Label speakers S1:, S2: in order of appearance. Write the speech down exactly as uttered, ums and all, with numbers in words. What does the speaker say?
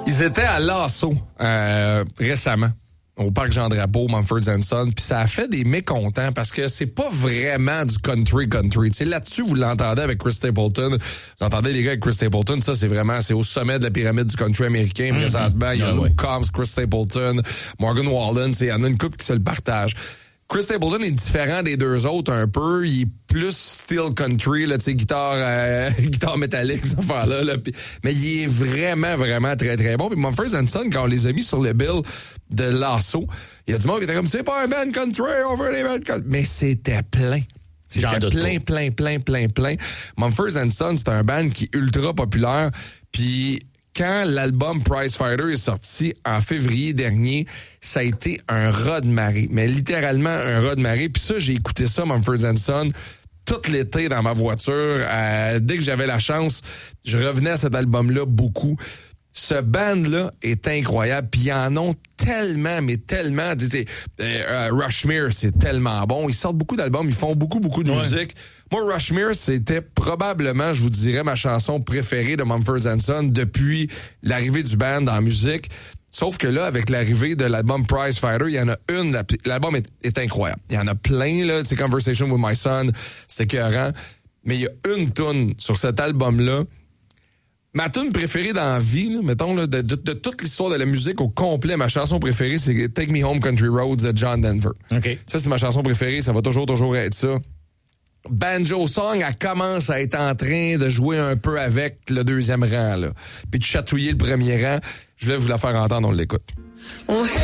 S1: Ils étaient à Lasso euh, récemment, au parc Jean-Drapeau, Mumford and Sons, puis ça a fait des mécontents parce que c'est pas vraiment du country country. Tu sais, là-dessus, vous l'entendez avec Chris Stapleton. Vous entendez les gars avec Chris Stapleton, ça c'est vraiment, c'est au sommet de la pyramide du country américain. Mm-hmm. Présentement, il y a Luke Combs, Chris Stapleton, Morgan Wallen, il y en a une couple qui se le partagent. Chris Stapleton est différent des deux autres un peu. Il est plus steel country, là, tu sais, guitare, euh, guitare métallique, cette affaire-là. Là. Mais il est vraiment, vraiment très, très bon. Puis Mumford and Sons, quand on les a mis sur le bill de Lasso, il y a du monde qui était comme, c'est pas un band country, on veut des bands country. Mais c'était plein. C'était plein, plein, plein, plein, plein. Mumford and Sons, c'est un band qui est ultra populaire. Puis quand l'album Prize Fighter est sorti en février dernier, ça a été un raz de marée. Mais littéralement un raz de marée. Puis ça, j'ai écouté ça, Mumford and Sons, tout l'été dans ma voiture. Euh, dès que j'avais la chance, je revenais à cet album-là beaucoup. Ce band-là est incroyable. Puis ils en ont tellement, mais tellement. Euh, Rushmere, c'est tellement bon. Ils sortent beaucoup d'albums, ils font beaucoup, beaucoup de ouais. musique. Moi, Rushmere, c'était probablement, je vous dirais, ma chanson préférée de Mumford and Sons depuis l'arrivée du band en musique. Sauf que là, avec l'arrivée de l'album Prize Fighter, il y en a une, l'album est, est incroyable. Il y en a plein, là. C'est Conversation with My Son, c'est écœurant. Mais il y a une toune sur cet album-là. Ma tune préférée dans la vie, là, mettons, là, de, de, de toute l'histoire de la musique au complet, ma chanson préférée, c'est Take Me Home Country Roads de John Denver.
S2: Okay.
S1: Ça, c'est ma chanson préférée. Ça va toujours, toujours être ça. Banjo Song, elle commence à être en train de jouer un peu avec le deuxième rang, là. Puis de chatouiller le premier rang. Je voulais vous la faire entendre, on l'écoute.